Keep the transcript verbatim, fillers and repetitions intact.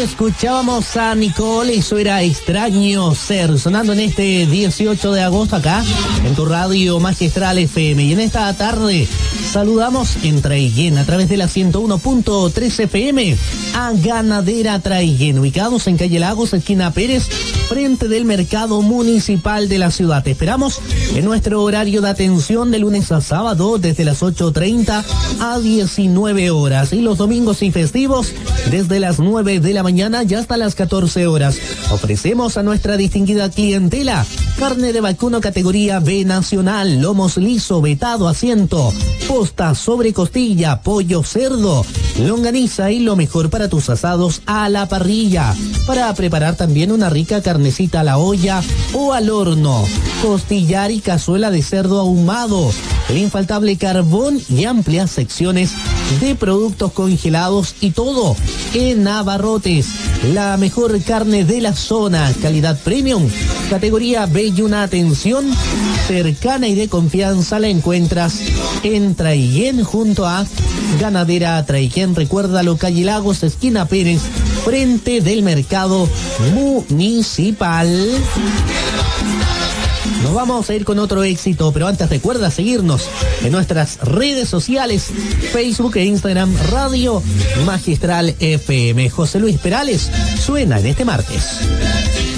escuchábamos a Nicole, eso era Extraño Ser, sonando en este dieciocho de agosto acá, en tu radio Magistral F M. Y en esta tarde saludamos en Traiguén, a través de la ciento uno punto tres F M, a Ganadera Traiguén, ubicados en calle Lagos, esquina Pérez, frente del mercado municipal de la ciudad. Te esperamos en nuestro horario de atención de lunes a sábado, desde las ocho treinta a diecinueve horas, y los domingos y festivos desde las nueve de la mañana y hasta las catorce horas. Ofrecemos a nuestra distinguida clientela carne de vacuno categoría B nacional, lomos liso, vetado, asiento, posta, sobre costilla, pollo, cerdo, longaniza y lo mejor para tus asados a la parrilla. Para preparar también una rica carnecita a la olla o al horno, costillar y cazuela de cerdo ahumado, el infaltable carbón y amplias secciones de productos congelados, y todo en abarrotes. La mejor carne de la zona, calidad premium, categoría B, y una atención cercana y de confianza la encuentras en Traiguén, junto a Ganadera Traiguén. Recuérdalo, calle Lagos, esquina Pérez, frente del mercado municipal. Nos vamos a ir con otro éxito, pero antes recuerda seguirnos en nuestras redes sociales, Facebook e Instagram, Radio Magistral F M. José Luis Perales suena en este martes.